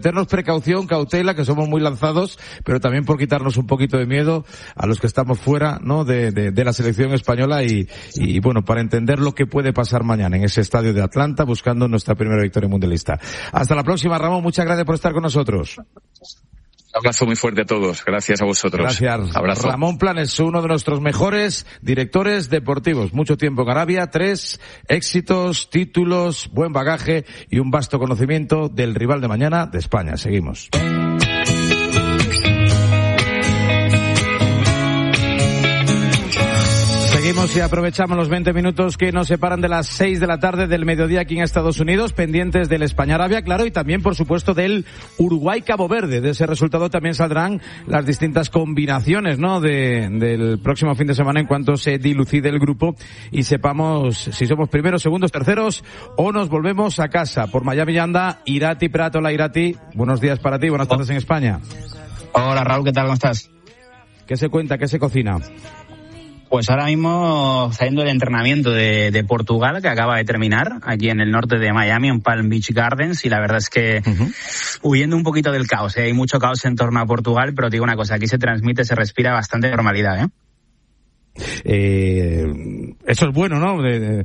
Tenernos precaución, cautela, que somos muy lanzados, pero también por quitarnos un poquito de miedo a los que estamos fuera, ¿no?, de la selección española y bueno, para entender lo que puede pasar mañana en ese estadio de Atlanta buscando nuestra primera victoria mundialista. Hasta la próxima, Ramón. Muchas gracias por estar con nosotros. Un abrazo muy fuerte a todos. Gracias a vosotros. Gracias. Abrazo. Ramón Planes, uno de nuestros mejores directores deportivos. Mucho tiempo en Arabia, 3 éxitos, títulos, buen bagaje y un vasto conocimiento del rival de mañana de España. Seguimos. Seguimos y aprovechamos los 20 minutos que nos separan de las 6 de la tarde del mediodía aquí en Estados Unidos, pendientes del España-Arabia, claro, y también, por supuesto, del Uruguay-Cabo Verde. De ese resultado también saldrán las distintas combinaciones, ¿no?, del próximo fin de semana en cuanto se dilucide el grupo y sepamos si somos primeros, segundos, terceros o nos volvemos a casa. Por Miami anda Irati Prat. Hola, Irati. Buenos días para ti, buenas tardes en España. Hola, Raúl, ¿qué tal? ¿Cómo estás? ¿Qué se cuenta? ¿Qué se cocina? Pues ahora mismo saliendo el entrenamiento de Portugal, que acaba de terminar aquí en el norte de Miami, en Palm Beach Gardens, y la verdad es que huyendo un poquito del caos, hay mucho caos en torno a Portugal, pero te digo una cosa, aquí se respira bastante normalidad, Eso es bueno, ¿no?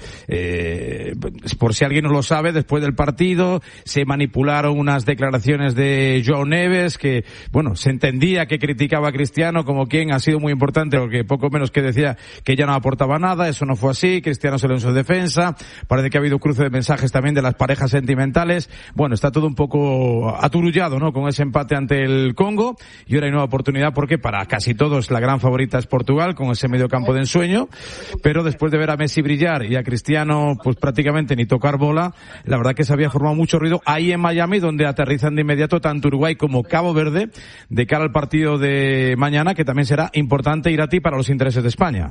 Por si alguien no lo sabe, después del partido se manipularon unas declaraciones de João Neves que, bueno, se entendía que criticaba a Cristiano como quien ha sido muy importante, porque poco menos que decía que ya no aportaba nada. Eso no fue así. Cristiano se lo en su defensa. Parece que ha habido cruce de mensajes también de las parejas sentimentales. Bueno, está todo un poco aturullado, ¿no?, con ese empate ante el Congo, y ahora hay nueva oportunidad porque para casi todos la gran favorita es Portugal, con ese medio campo de ensueño, pero después de ver a Messi brillar y a Cristiano pues prácticamente ni tocar bola, la verdad que se había formado mucho ruido ahí en Miami, donde aterrizan de inmediato tanto Uruguay como Cabo Verde de cara al partido de mañana, que también será importante, Irati, para los intereses de España.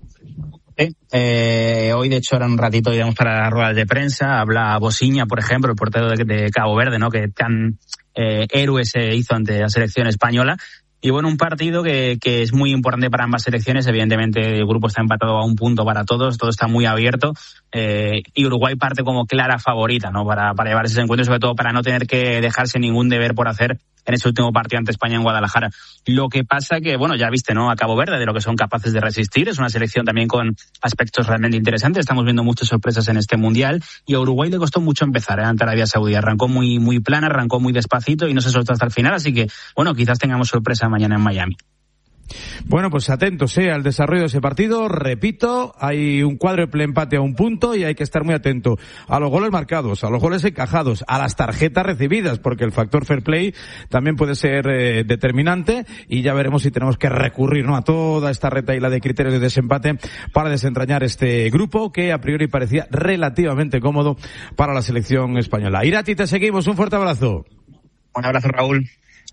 Hoy de hecho era un ratito, digamos, para las ruedas de prensa, habla Bosiña, por ejemplo, el portero de Cabo Verde, ¿no?, que tan héroe se hizo ante la selección española. Y bueno, un partido que es muy importante para ambas selecciones. Evidentemente el grupo está empatado a un punto para todos, todo está muy abierto, y Uruguay parte como clara favorita, ¿no?, para llevar ese encuentro, sobre todo para no tener que dejarse ningún deber por hacer en ese último partido ante España en Guadalajara. Lo que pasa que, bueno, ya viste, ¿no?, a Cabo Verde de lo que son capaces de resistir. Es una selección también con aspectos realmente interesantes. Estamos viendo muchas sorpresas en este Mundial, y a Uruguay le costó mucho empezar ante Arabia Saudí. Arrancó muy plana, arrancó muy despacito y no se soltó hasta el final, así que, bueno, quizás tengamos sorpresa mañana en Miami. Bueno, pues atentos al desarrollo de ese partido. Repito, hay un cuádruple empate a un punto y hay que estar muy atento a los goles marcados, a los goles encajados, a las tarjetas recibidas, porque el factor fair play también puede ser determinante, y ya veremos si tenemos que recurrir, ¿no?, a toda esta retahíla de criterios de desempate para desentrañar este grupo que a priori parecía relativamente cómodo para la selección española. Irati, te seguimos. Un fuerte abrazo. Un abrazo, Raúl.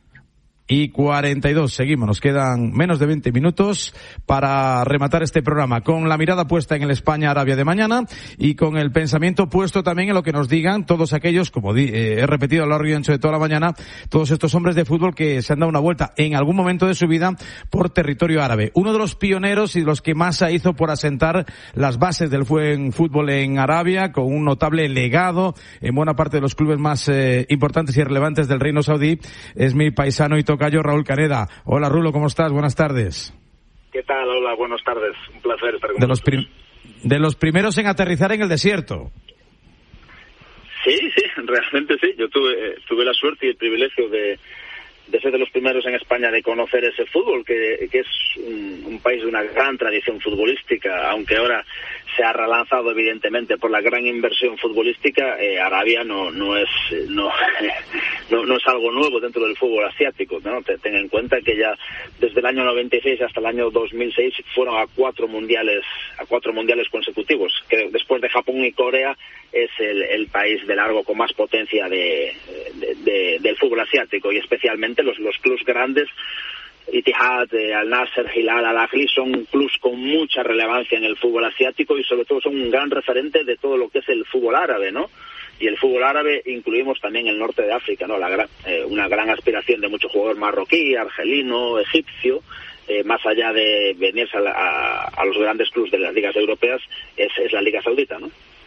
Y 42, seguimos, nos quedan menos de 20 minutos para rematar este programa, con la mirada puesta en el España-Arabia de mañana y con el pensamiento puesto también en lo que nos digan todos aquellos, como he repetido a lo largo y ancho de toda la mañana, todos estos hombres de fútbol que se han dado una vuelta en algún momento de su vida por territorio árabe. Uno de los pioneros y de los que más se hizo por asentar las bases del buen fútbol en Arabia, con un notable legado en buena parte de los clubes más importantes y relevantes del Reino Saudí, es mi paisano y tocayo Raúl Caneda. Hola, Rulo, ¿cómo estás? Buenas tardes. ¿Qué tal? Hola, buenas tardes. Un placer estar con vosotros. De los primeros en aterrizar en el desierto. Sí, realmente sí. Yo tuve la suerte y el privilegio de ser de los primeros en España de conocer ese fútbol, que es un país de una gran tradición futbolística, aunque ahora se ha relanzado evidentemente por la gran inversión futbolística. Arabia no es algo nuevo dentro del fútbol asiático, ¿no? Ten en cuenta que ya desde el año 96 hasta el año 2006 fueron a cuatro mundiales consecutivos, que después de Japón y Corea es el país de largo con más potencia del fútbol asiático, y especialmente los clubes grandes, Ittihad, Al-Nasser, Hilal, Al-Ahly, son clubes con mucha relevancia en el fútbol asiático, y sobre todo son un gran referente de todo lo que es el fútbol árabe, ¿no? Y el fútbol árabe incluimos también el norte de África, ¿no? Una gran aspiración de mucho jugador marroquí, argelino, egipcio, más allá de venirse a los grandes clubes de las ligas europeas, es la Liga Saudita, ¿no?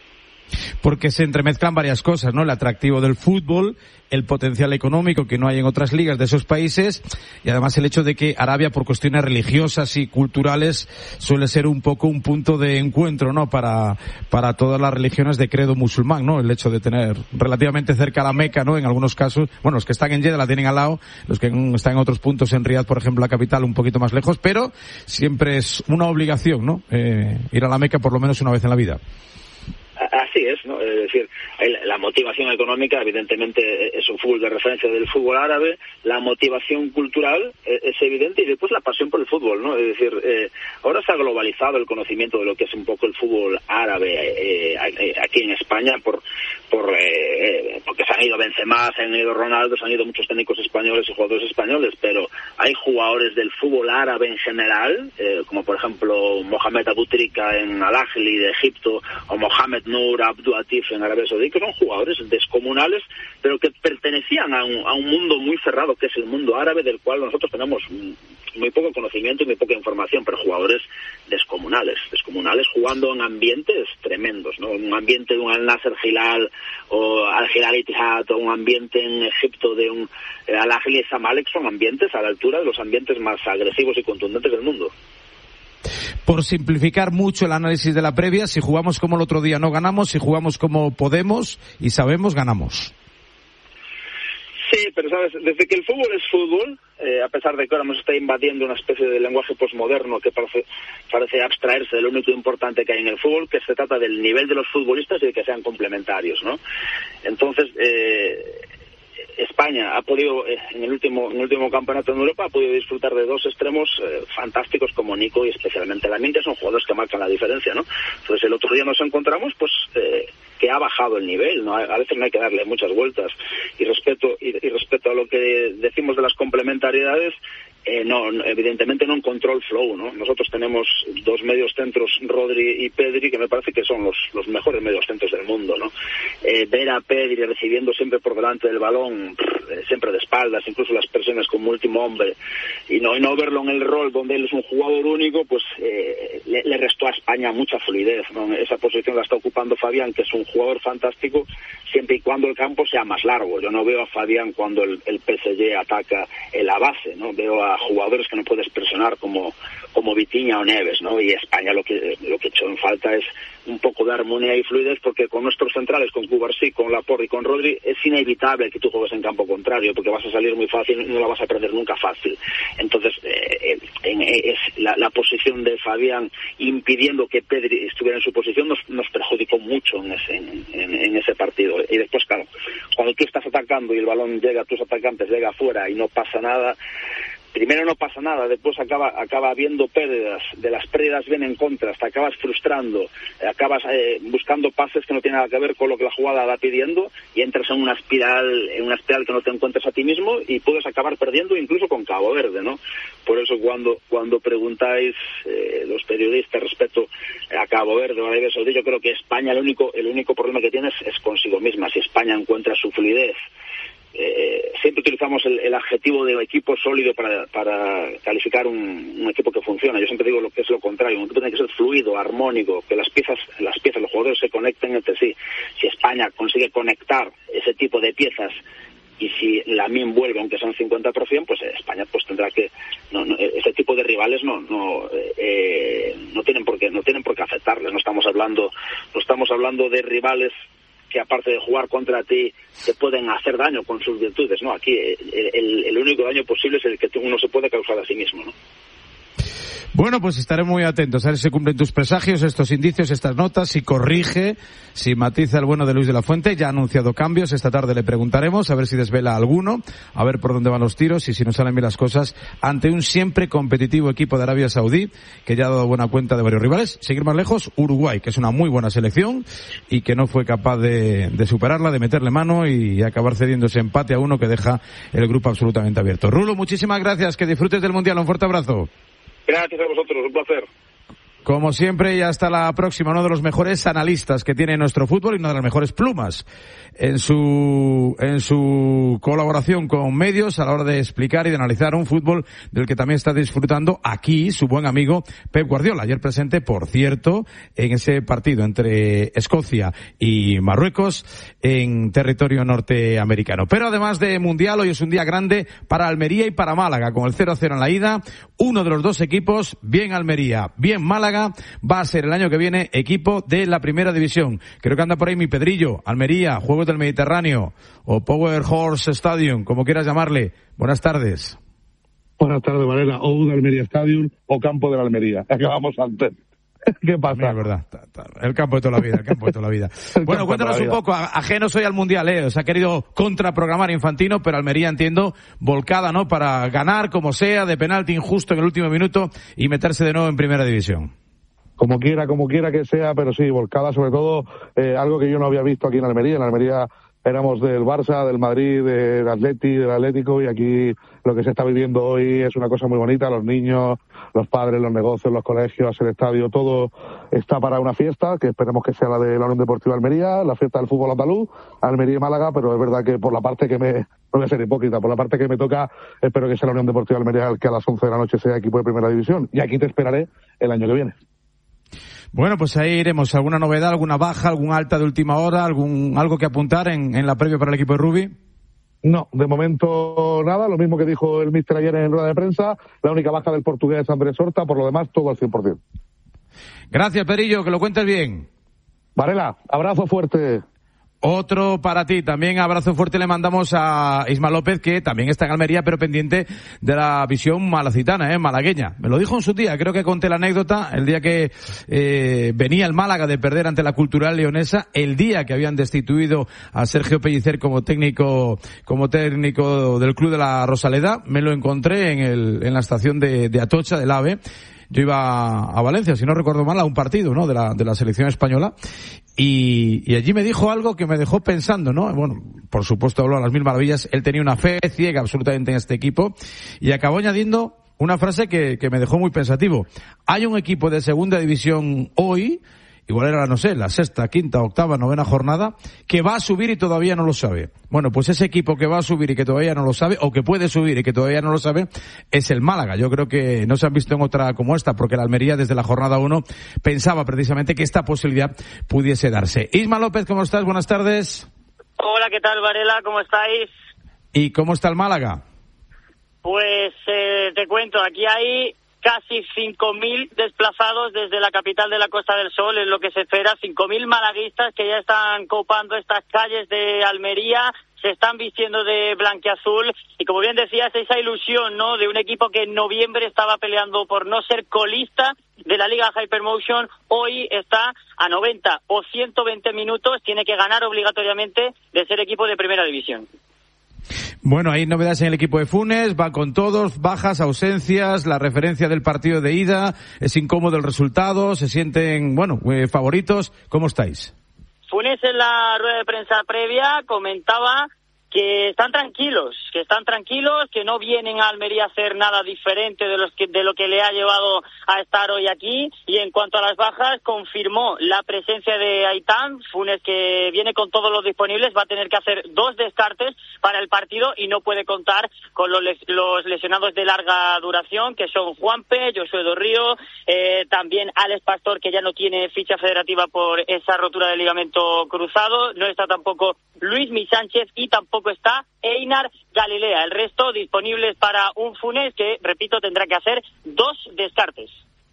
Porque se entremezclan varias cosas, ¿no? El atractivo del fútbol, el potencial económico que no hay en otras ligas de esos países, y además el hecho de que Arabia, por cuestiones religiosas y culturales, suele ser un poco un punto de encuentro, ¿no? Para todas las religiones de credo musulmán, ¿no? El hecho de tener relativamente cerca la Meca, ¿no? En algunos casos, bueno, los que están en Jeddah la tienen al lado, los que están en otros puntos, en Riad, por ejemplo, la capital, un poquito más lejos, pero siempre es una obligación, ¿no? Ir a la Meca por lo menos una vez en la vida. Así es, ¿no? Es decir, la motivación económica, evidentemente, es un fútbol de referencia del fútbol árabe. La motivación cultural es evidente, y después la pasión por el fútbol, ¿no? Es decir, ahora se ha globalizado el conocimiento de lo que es un poco el fútbol árabe aquí en España porque se han ido Benzema, se han ido Ronaldo, se han ido muchos técnicos españoles y jugadores españoles, pero hay jugadores del fútbol árabe en general, como por ejemplo Mohamed Abu Trika en Al Ahly de Egipto, o Mohamed Nour Abdou Atif en Arabia Saudí, que son jugadores descomunales, pero que pertenecían a un mundo muy cerrado, que es el mundo árabe, del cual nosotros tenemos muy poco conocimiento y muy poca información, pero jugadores descomunales jugando en ambientes tremendos, ¿no? Un ambiente de un Al Nasser Hilal o Al Hilal Ittihad, o un ambiente en Egipto de un Al Ahly Zamalek, son ambientes a la altura de los ambientes más agresivos y contundentes del mundo. Por simplificar mucho el análisis de la previa, si jugamos como el otro día no ganamos, si jugamos como podemos y sabemos, ganamos. Sí, pero sabes, desde que el fútbol es fútbol, a pesar de que ahora nos está invadiendo una especie de lenguaje posmoderno que parece abstraerse de lo único importante que hay en el fútbol, que se trata del nivel de los futbolistas y de que sean complementarios, ¿no? Entonces, España ha podido, en el último campeonato en Europa, ha podido disfrutar de dos extremos fantásticos como Nico y especialmente Lamine, que son jugadores que marcan la diferencia, ¿no? Entonces el otro día nos encontramos, pues, que ha bajado el nivel, ¿no? A veces no hay que darle muchas vueltas. Y respecto a lo que decimos de las complementariedades, evidentemente no encontró el flow, ¿no? Nosotros tenemos dos medios centros, Rodri y Pedri, que me parece que son los mejores medios centros del mundo, ¿no? Ver a Pedri recibiendo siempre por delante del balón, siempre de espaldas, incluso las presiones como último hombre, y no verlo en el rol donde él es un jugador único, pues le restó a España mucha fluidez, ¿no? Esa posición la está ocupando Fabián, que es un jugador fantástico, siempre y cuando el campo sea más largo. Yo no veo a Fabián cuando el PSG ataca en la base, ¿no? Veo a jugadores que no puedes presionar como Vitinha o Neves, ¿no? Y España lo que echó en falta es un poco de armonía y fluidez, porque con nuestros centrales, con Cubarsí, con Laporte y con Rodri, es inevitable que tú juegues en campo contrario, porque vas a salir muy fácil y no la vas a perder nunca fácil. Entonces, es la posición de Fabián impidiendo que Pedri estuviera en su posición nos perjudicó mucho en ese partido. Y después, claro, cuando tú estás atacando y el balón llega a tus atacantes, llega afuera y no pasa nada, primero no pasa nada, después acaba habiendo pérdidas, de las pérdidas vienen contras, te acabas frustrando, acabas buscando pases que no tienen nada que ver con lo que la jugada va pidiendo, y entras en una espiral que no te encuentras a ti mismo, y puedes acabar perdiendo incluso con Cabo Verde, ¿no? Por eso cuando preguntáis los periodistas respecto a Cabo Verde o a Arabia Saudí, yo creo que España el único problema que tiene es consigo misma. Si España encuentra su fluidez, siempre utilizamos el adjetivo de equipo sólido para calificar un equipo que funciona. Yo siempre digo lo que es lo contrario: un equipo tiene que ser fluido, armónico, que las piezas, los jugadores se conecten entre sí. Si España consigue conectar ese tipo de piezas, y si Lamine vuelve, aunque sean 50%, pues España pues tendrá que ese tipo de rivales no tienen por qué aceptarles. No estamos hablando de rivales que, aparte de jugar contra ti, te pueden hacer daño con sus virtudes, ¿no? Aquí el único daño posible es el que uno se puede causar a sí mismo, ¿no? Bueno, pues estaré muy atentos a ver si se cumplen tus presagios, estos indicios, estas notas, si corrige, si matiza el bueno de Luis de la Fuente. Ya ha anunciado cambios, esta tarde le preguntaremos a ver si desvela alguno, a ver por dónde van los tiros y si nos salen bien las cosas ante un siempre competitivo equipo de Arabia Saudí, que ya ha dado buena cuenta de varios rivales. Seguir más lejos, Uruguay, que es una muy buena selección y que no fue capaz de superarla, de meterle mano y acabar cediendo ese empate a uno que deja el grupo absolutamente abierto. Rulo, muchísimas gracias, que disfrutes del Mundial, un fuerte abrazo. Gracias a vosotros, un placer. Como siempre, y hasta la próxima, uno de los mejores analistas que tiene nuestro fútbol y una de las mejores plumas en su colaboración con medios a la hora de explicar y de analizar un fútbol del que también está disfrutando aquí su buen amigo Pep Guardiola. Ayer presente, por cierto, en ese partido entre Escocia y Marruecos en territorio norteamericano. Pero además de Mundial, hoy es un día grande para Almería y para Málaga, con el 0-0 en la ida. Uno de los dos equipos, bien Almería, bien Málaga, va a ser el año que viene equipo de la primera división. Creo que anda por ahí mi Pedrillo. Almería, Juegos del Mediterráneo o Power Horse Stadium, como quieras llamarle. Buenas tardes. Buenas tardes, Varela. O de Almería Stadium o Campo de la Almería. Acabamos antes. ¿Qué pasa? Es verdad. El campo de toda la vida, el campo de toda la vida. Bueno, cuéntanos un poco, ajenos hoy al Mundial, Se ha querido contraprogramar Infantino, pero Almería, entiendo, volcada, ¿no? Para ganar como sea, de penalti injusto en el último minuto y meterse de nuevo en primera división. Como quiera que sea, pero sí, volcada, sobre todo, algo que yo no había visto aquí en Almería. En Almería éramos del Barça, del Madrid, del Atleti, del Atlético, y aquí lo que se está viviendo hoy es una cosa muy bonita. Los niños, los padres, los negocios, los colegios, el estadio, todo está para una fiesta, que esperemos que sea la de la Unión Deportiva Almería, la fiesta del fútbol andaluz, Almería y Málaga, pero es verdad que por la parte que no voy a ser hipócrita, por la parte que me toca, espero que sea la Unión Deportiva Almería el que a las 11 de la noche sea equipo de primera división. Y aquí te esperaré el año que viene. Bueno, pues ahí iremos. ¿Alguna novedad, alguna baja, algún alta de última hora, algo que apuntar en la previa para el equipo de Rubi? No, de momento nada, lo mismo que dijo el míster ayer en rueda de prensa, la única baja del portugués Andrés Horta, por lo demás todo al 100%. Gracias, Perillo, que lo cuentes bien. Varela, abrazo fuerte. Otro para ti, también abrazo fuerte le mandamos a Isma López, que también está en Almería, pero pendiente de la visión malacitana, malagueña. Me lo dijo en su día, creo que conté la anécdota, el día que venía el Málaga de perder ante la Cultural Leonesa, el día que habían destituido a Sergio Pellicer como técnico del Club de la Rosaleda. Me lo encontré en la estación de Atocha, del AVE. Yo iba a Valencia, si no recuerdo mal, a un partido, ¿no? de la selección española. Y allí me dijo algo que me dejó pensando, ¿no? Bueno, por supuesto habló a las mil maravillas. Él tenía una fe ciega absolutamente en este equipo. Y acabó añadiendo una frase que me dejó muy pensativo. Hay un equipo de segunda división hoy, igual era, no sé, la sexta, quinta, octava, novena jornada, que va a subir y todavía no lo sabe. Bueno, pues ese equipo que va a subir y que todavía no lo sabe, o que puede subir y que todavía no lo sabe, es el Málaga. Yo creo que no se han visto en otra como esta, porque la Almería desde la jornada 1 pensaba precisamente que esta posibilidad pudiese darse. Isma López, ¿cómo estás? Buenas tardes. Hola, ¿qué tal, Varela? ¿Cómo estáis? ¿Y cómo está el Málaga? Pues te cuento, aquí hay casi 5.000 desplazados desde la capital de la Costa del Sol, es lo que se espera, 5.000 malaguistas que ya están copando estas calles de Almería, se están vistiendo de blanquiazul y, como bien decías, esa ilusión, ¿no?, de un equipo que en noviembre estaba peleando por no ser colista de la Liga Hypermotion, hoy está a 90 o 120 minutos, tiene que ganar obligatoriamente de ser equipo de primera división. Bueno, hay novedades en el equipo de Funes, va con todos, bajas, ausencias, la referencia del partido de ida, es incómodo el resultado, se sienten, favoritos. ¿Cómo estáis? Funes en la rueda de prensa previa comentaba que están tranquilos, que no vienen a Almería a hacer nada diferente de lo que le ha llevado a estar hoy aquí. Y en cuanto a las bajas, confirmó la presencia de Aitán. Funes, que viene con todos los disponibles, va a tener que hacer 2 descartes para el partido y no puede contar con los lesionados de larga duración, que son Juanpe, Josué Dorrío, también Alex Pastor, que ya no tiene ficha federativa por esa rotura de ligamento cruzado, no está tampoco Luis Mi Sánchez y tampoco está Einar Galilea. El resto disponibles para un Funes que, repito, tendrá que hacer 2 descartes.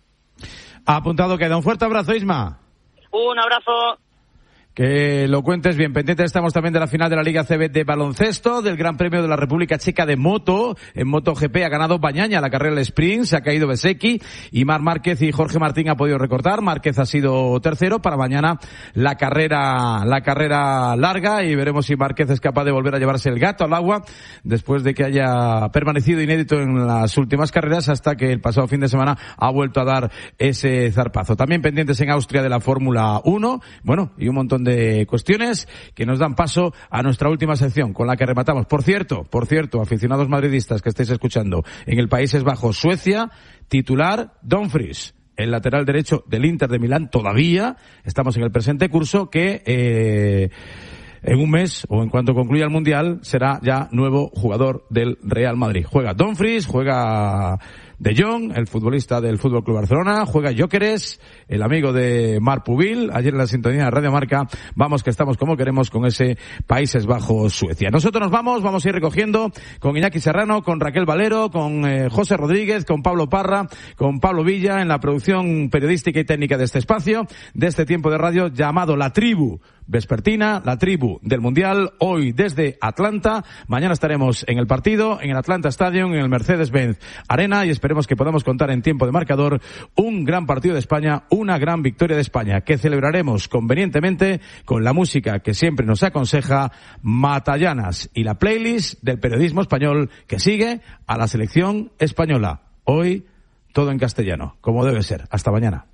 Apuntado queda. Un fuerte abrazo, Isma. Un abrazo. Que lo cuentes bien. Pendientes estamos también de la final de la Liga CB de baloncesto, del Gran Premio de la República Checa de moto. En MotoGP ha ganado Bañaña la carrera del sprint, se ha caído Bezzecchi y Marc Márquez y Jorge Martín ha podido recortar. Márquez ha sido tercero. Para mañana la carrera larga, y veremos si Márquez es capaz de volver a llevarse el gato al agua después de que haya permanecido inédito en las últimas carreras, hasta que el pasado fin de semana ha vuelto a dar ese zarpazo. También pendientes en Austria de la Fórmula 1, y un montón de cuestiones que nos dan paso a nuestra última sección, con la que rematamos. Por cierto, aficionados madridistas que estáis escuchando, en el Países Bajos, Suecia, titular Dumfries. el lateral derecho del Inter de Milán, todavía estamos en el presente curso, que en un mes, o en cuanto concluya el Mundial, será ya nuevo jugador del Real Madrid. Juega Dumfries, juega De Jong, el futbolista del Fútbol Club Barcelona, juega Gyökeres, el amigo de Marc Pubil, ayer en la sintonía de Radio Marca. Vamos que estamos como queremos con ese Países Bajos-Suecia. Nosotros nos vamos a ir recogiendo con Iñaki Serrano, con Raquel Valero, con José Rodríguez, con Pablo Parra, con Pablo Villa en la producción periodística y técnica de este espacio, de este tiempo de radio llamado La Tribu Vespertina, la tribu del Mundial, hoy desde Atlanta. Mañana estaremos en el partido, en el Atlanta Stadium, en el Mercedes-Benz Arena, y esperemos que podamos contar en tiempo de marcador un gran partido de España, una gran victoria de España, que celebraremos convenientemente con la música que siempre nos aconseja Matallanas y la playlist del periodismo español que sigue a la selección española. Hoy todo en castellano, como debe ser. Hasta mañana.